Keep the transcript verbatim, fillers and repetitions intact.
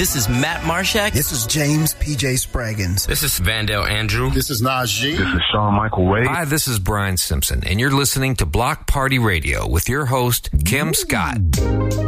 This is Matt Marshak. This is James P J Spraggins. This is Vandale Andrew. This is Najee. This is Sean Michael Wade. Hi, this is Brian Simpson, and you're listening to Block Party Radio with your host, Kim Scott.